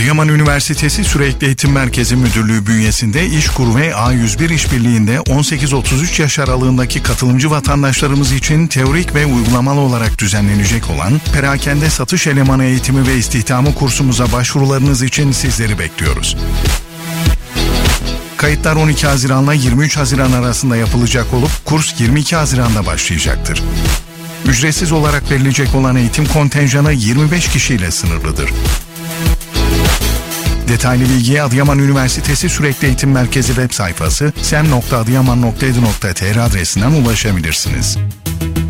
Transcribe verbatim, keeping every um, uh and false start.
Adıyaman Üniversitesi Sürekli Eğitim Merkezi Müdürlüğü bünyesinde İşkur ve A yüz bir işbirliğinde on sekiz otuz üç yaş aralığındaki katılımcı vatandaşlarımız için teorik ve uygulamalı olarak düzenlenecek olan perakende satış elemanı eğitimi ve istihdamı kursumuza başvurularınız için sizleri bekliyoruz. Kayıtlar on iki Haziran'la yirmi üç Haziran arasında yapılacak olup kurs yirmi iki Haziran'da başlayacaktır. Ücretsiz olarak verilecek olan eğitim kontenjanı yirmi beş kişiyle sınırlıdır. Detaylı bilgiye Adıyaman Üniversitesi Sürekli Eğitim Merkezi web sayfası sem nokta adıyaman nokta edu nokta tr adresinden ulaşabilirsiniz.